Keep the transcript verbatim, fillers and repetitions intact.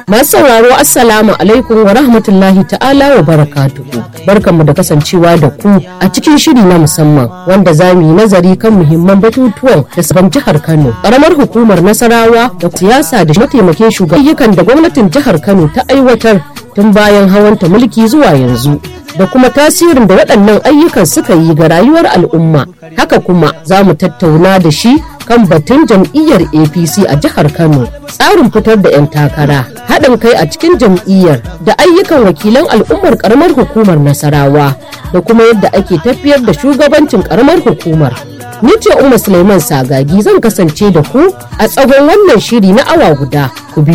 Masu sauraro assalamu alaikum wa rahmatullahi ta'ala wa barakatuhu. Barkanmu da kasancewa da ku a cikin shiri na musamman wanda za mu yi nazari kan muhimman batutuwan da sabon jihar Kano, karamar hukumar Nasarawa da siyasa da mataimakin shugaban da gwamnatin jihar Kano ta aiwatar tun bayan hawanta mulki zuwa yanzu, da kuma tasirin da waɗannan ayyukan suka yi ga rayuwar al'umma. Haka kuma za mu tattauna da shi kan batun jam'iyyar A P C a jihar Kano, tsarin fitar da 'yan takara, haɗin kai a cikin jam'iyyar da ayyukan wakilan al'ummar ƙaramar hukumar Nasarawa da kuma yadda ake tafiyar da shugabancin ƙaramar hukumar. Ni ce Umma Suleiman Sagagi zan kasance da ku a tsawon wannan shiri na awa guda. Ku